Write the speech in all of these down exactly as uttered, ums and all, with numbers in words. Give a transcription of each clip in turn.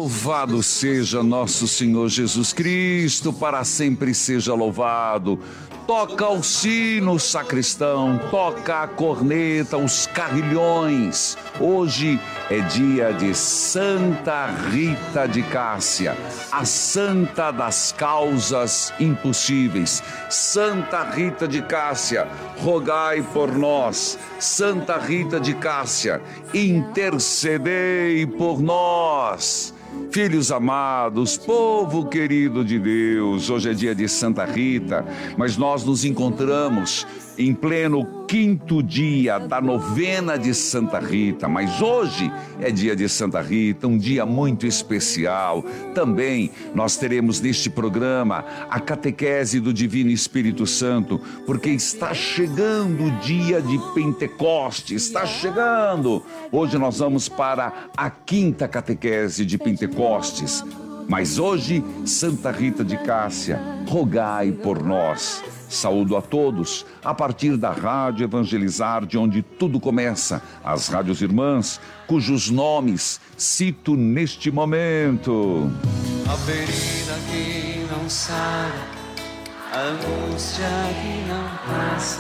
Louvado seja nosso Senhor Jesus Cristo, para sempre seja louvado. Toca o sino, sacristão, toca a corneta, os carrilhões. Hoje é dia de Santa Rita de Cássia, a santa das causas impossíveis. Santa Rita de Cássia, rogai por nós. Santa Rita de Cássia, intercedei por nós. Filhos amados, povo querido de Deus, hoje é dia de Santa Rita, mas nós nos encontramos em pleno quinto dia da novena de Santa Rita, mas hoje é dia de Santa Rita, um dia muito especial. Também nós teremos neste programa a catequese do Divino Espírito Santo, porque está chegando o dia de Pentecostes, está chegando. Hoje nós vamos para a quinta catequese de Pentecostes, mas hoje Santa Rita de Cássia, rogai por nós. Saúdo a todos, a partir da Rádio Evangelizar, de onde tudo começa, as rádios irmãs, cujos nomes cito neste momento. A ferida que não sara, a angústia que não passa.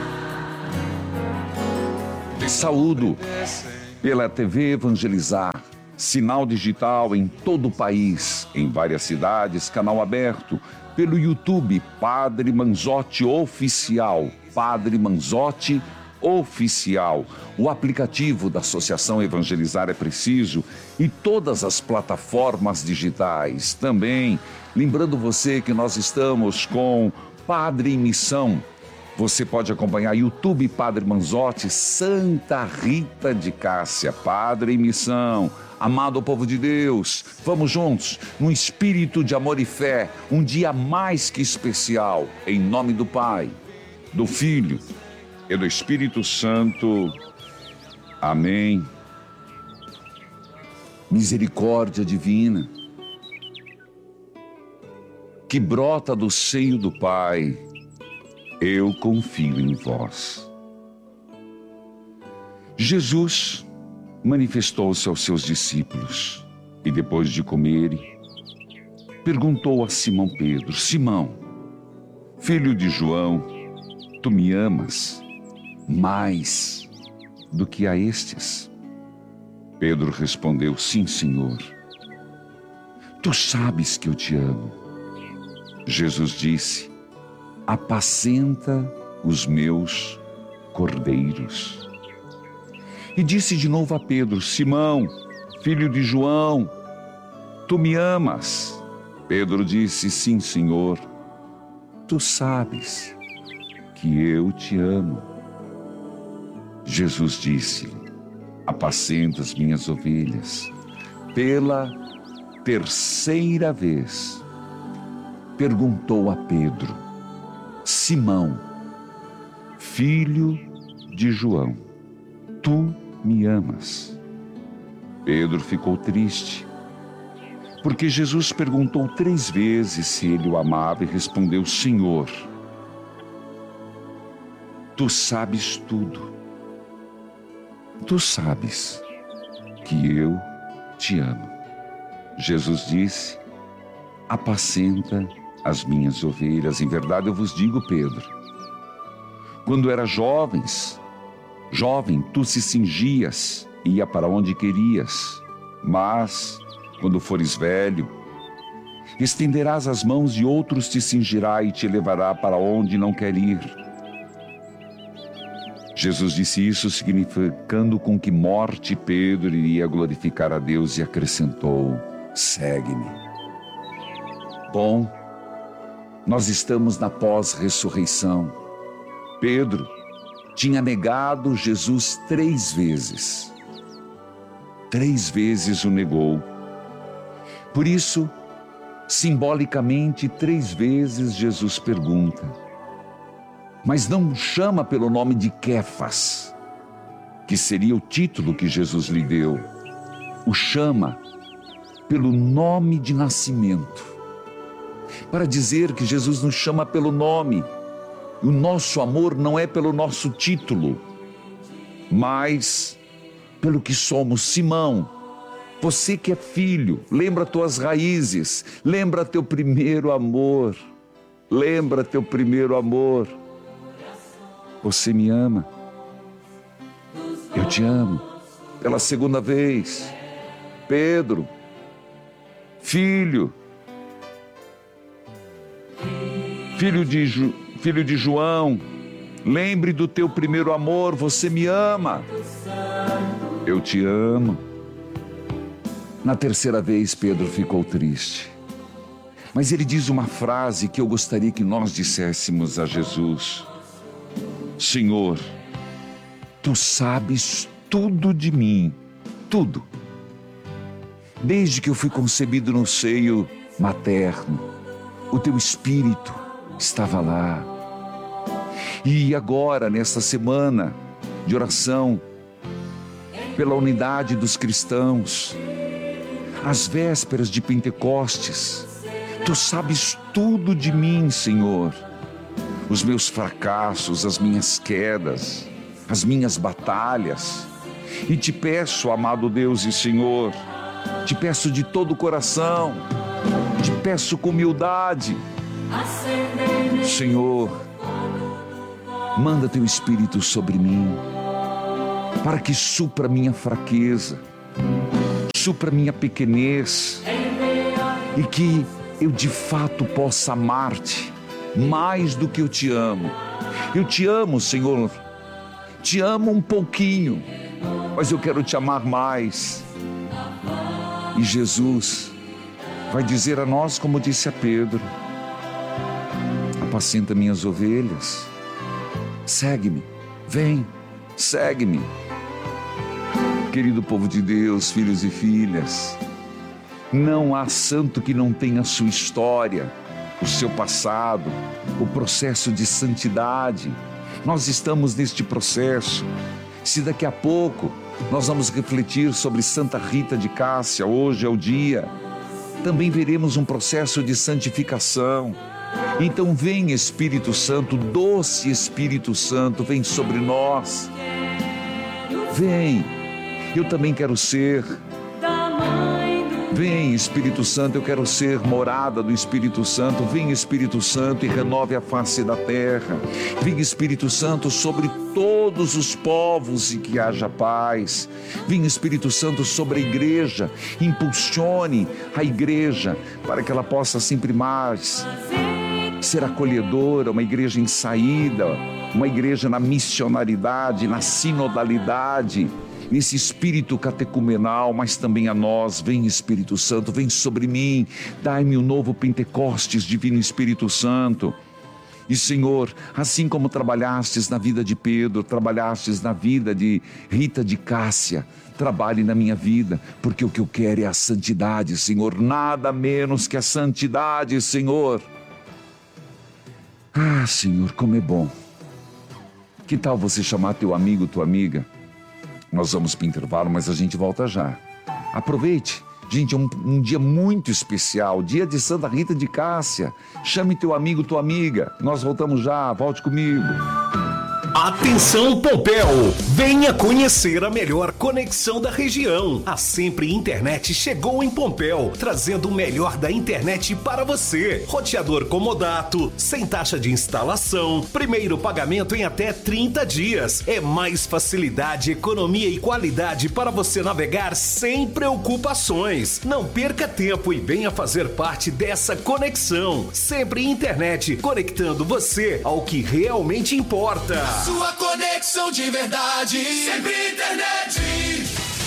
Saúdo pela T V Evangelizar, sinal digital em todo o país, em várias cidades, canal aberto, pelo YouTube, Padre Manzotti Oficial, Padre Manzotti Oficial, o aplicativo da Associação Evangelizar é Preciso e todas as plataformas digitais. Também, lembrando você que nós estamos com Padre em Missão. Você pode acompanhar YouTube Padre Manzotti, Santa Rita de Cássia, Padre em Missão. Amado povo de Deus, vamos juntos, num espírito de amor e fé, um dia mais que especial, em nome do Pai, do Filho e do Espírito Santo. Amém. Misericórdia divina, que brota do seio do Pai, eu confio em vós. Jesus manifestou-se aos seus discípulos e, depois de comerem, perguntou a Simão Pedro: Simão, filho de João, tu me amas mais do que a estes? Pedro respondeu: sim, Senhor, tu sabes que eu te amo. Jesus disse: apacenta os meus cordeiros. E disse de novo a Pedro: Simão, filho de João, tu me amas? Pedro disse: sim, Senhor, tu sabes que eu te amo. Jesus disse-lhe: apacenta as minhas ovelhas. Pela terceira vez, perguntou a Pedro: Simão, filho de João, tu me amas? Pedro ficou triste, porque Jesus perguntou três vezes se ele o amava e respondeu: Senhor, tu sabes tudo. Tu sabes que eu te amo. Jesus disse: apacenta as minhas ovelhas. Em verdade eu vos digo, Pedro, quando eras jovens, Jovem, tu se cingias e ia para onde querias, mas, quando fores velho, estenderás as mãos e outros te cingirá e te levará para onde não quer ir. Jesus disse isso significando com que morte Pedro iria glorificar a Deus e acrescentou: segue-me. Bom, nós estamos na pós-ressurreição. Pedro tinha negado Jesus três vezes. Três vezes o negou. Por isso, simbolicamente, três vezes Jesus pergunta, mas não o chama pelo nome de Quefas, que seria o título que Jesus lhe deu. O chama pelo nome de nascimento, para dizer que Jesus nos chama pelo nome. O nosso amor não é pelo nosso título, mas pelo que somos. Simão, Você que é filho, lembra tuas raízes, lembra teu primeiro amor, lembra teu primeiro amor. Você me ama, eu te amo, pela segunda vez. Pedro, filho, filho de, Ju, filho de João, lembre do teu primeiro amor, você me ama, eu te amo. Na terceira vez, Pedro ficou triste. Mas ele diz uma frase que eu gostaria que nós disséssemos a Jesus: Senhor, tu sabes tudo de mim, tudo. Desde que eu fui concebido no seio materno, o teu Espírito estava lá. E agora, nesta semana de oração pela unidade dos cristãos, às vésperas de Pentecostes, tu sabes tudo de mim, Senhor. Os meus fracassos, as minhas quedas, as minhas batalhas. E te peço, amado Deus e Senhor, te peço de todo o coração, te peço com humildade, Senhor, manda teu Espírito sobre mim, para que supra minha fraqueza, supra minha pequenez, e que eu de fato possa amar-te mais do que eu te amo. Eu te amo, Senhor, te amo um pouquinho, mas eu quero te amar mais. E Jesus vai dizer a nós, como disse a Pedro: apacenta minhas ovelhas, segue-me, vem, segue-me. Querido povo de Deus, filhos e filhas, não há santo que não tenha a sua história, o seu passado, o processo de santidade. Nós estamos neste processo. Se daqui a pouco nós vamos refletir sobre Santa Rita de Cássia, hoje é o dia, também veremos um processo de santificação. Então vem Espírito Santo, doce Espírito Santo, vem sobre nós. Vem, eu também quero ser. Vem Espírito Santo, eu quero ser morada do Espírito Santo. Vem Espírito Santo e renove a face da terra. Vem Espírito Santo sobre todos os povos e que haja paz. Vem Espírito Santo sobre a igreja, impulsione a igreja para que ela possa sempre mais ser acolhedora, uma igreja em saída, uma igreja na missionaridade, na sinodalidade, nesse espírito catecumenal, mas também a nós. Vem Espírito Santo, vem sobre mim, dai-me um novo Pentecostes, Divino Espírito Santo. E Senhor, assim como trabalhastes na vida de Pedro, trabalhastes na vida de Rita de Cássia, trabalhe na minha vida, porque o que eu quero é a santidade, Senhor, nada menos que a santidade, Senhor. Ah, Senhor, como é bom. Que tal você chamar teu amigo, tua amiga? Nós vamos para o intervalo, mas a gente volta já. Aproveite. Gente, é um, um dia muito especial, dia de Santa Rita de Cássia. Chame teu amigo, tua amiga. Nós voltamos já, volte comigo. Atenção Pompéu, venha conhecer a melhor conexão da região. A Sempre Internet chegou em Pompéu, trazendo o melhor da internet para você. Roteador comodato, sem taxa de instalação, primeiro pagamento em até trinta dias. É mais facilidade, economia e qualidade para você navegar sem preocupações. Não perca tempo e venha fazer parte dessa conexão. Sempre Internet, conectando você ao que realmente importa. Sua conexão de verdade, Sempre Internet.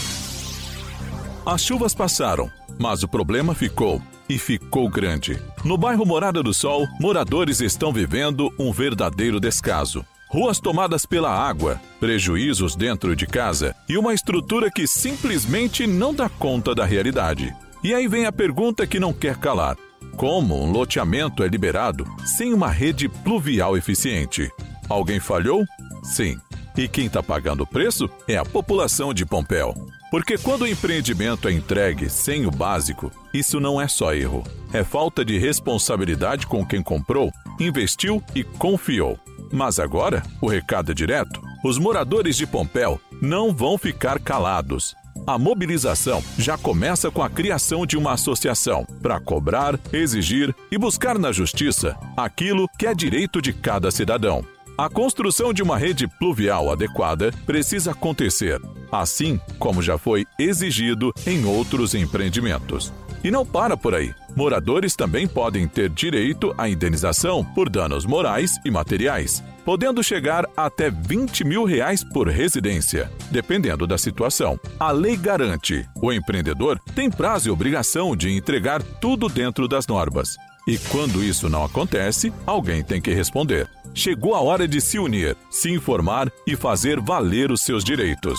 As chuvas passaram, mas o problema ficou, e ficou grande. No bairro Morada do Sol, moradores estão vivendo um verdadeiro descaso. Ruas tomadas pela água, prejuízos dentro de casa e uma estrutura que simplesmente não dá conta da realidade. E aí vem a pergunta que não quer calar: como um loteamento é liberado sem uma rede pluvial eficiente? Alguém falhou? Sim. E quem está pagando o preço é a população de Pompéu. Porque quando o empreendimento é entregue sem o básico, isso não é só erro. É falta de responsabilidade com quem comprou, investiu e confiou. Mas agora, o recado é direto. Os moradores de Pompéu não vão ficar calados. A mobilização já começa com a criação de uma associação para cobrar, exigir e buscar na justiça aquilo que é direito de cada cidadão. A construção de uma rede pluvial adequada precisa acontecer, assim como já foi exigido em outros empreendimentos. E não para por aí. Moradores também podem ter direito à indenização por danos morais e materiais, podendo chegar até vinte mil reais por residência, dependendo da situação. A lei garante. O empreendedor tem prazo e obrigação de entregar tudo dentro das normas. E quando isso não acontece, alguém tem que responder. Chegou a hora de se unir, se informar e fazer valer os seus direitos.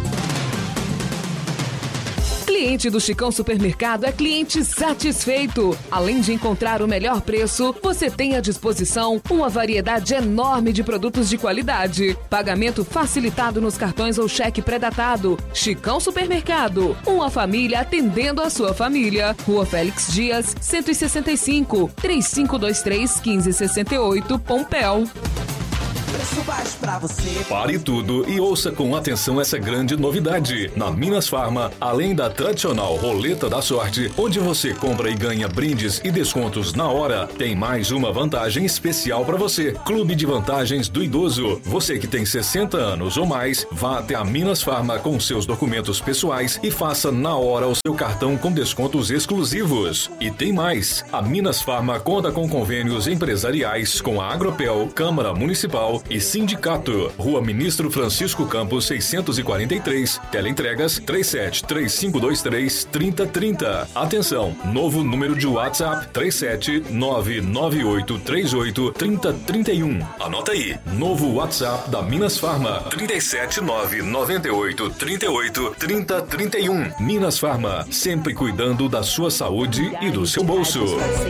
Cliente do Chicão Supermercado é cliente satisfeito. Além de encontrar o melhor preço, você tem à disposição uma variedade enorme de produtos de qualidade. Pagamento facilitado nos cartões ou cheque pré-datado. Chicão Supermercado, uma família atendendo a sua família. Rua Félix Dias, cento e sessenta e cinco, três cinco dois três, um cinco seis oito, Pompéu. Preço baixo pra você. Pare tudo e ouça com atenção essa grande novidade. Na Minas Farma, além da tradicional roleta da sorte, onde você compra e ganha brindes e descontos na hora, tem mais uma vantagem especial para você. Clube de Vantagens do Idoso. Você que tem sessenta anos ou mais, vá até a Minas Farma com seus documentos pessoais e faça na hora o seu cartão com descontos exclusivos. E tem mais. A Minas Farma conta com convênios empresariais com a Agropel, Câmara Municipal e Sindicato. Rua Ministro Francisco Campos seiscentos e quarenta e três. Teleentregas três sete três cinco dois três, três zero três zero. Atenção, novo número de WhatsApp três sete nove nove oito três oito três zero três um. Anota aí, novo WhatsApp da Minas Farma três sete nove nove oito três oito três zero três um. Minas Farma, sempre cuidando da sua saúde e do seu bolso.